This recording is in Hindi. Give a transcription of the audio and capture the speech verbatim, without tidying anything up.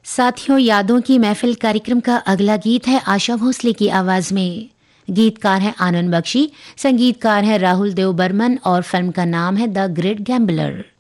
साथियों, यादों की महफिल कार्यक्रम का अगला गीत है आशा भोसले की आवाज में। गीतकार है आनंद बख्शी, संगीतकार है राहुल देव बर्मन और फिल्म का नाम है द ग्रेट गैम्बलर।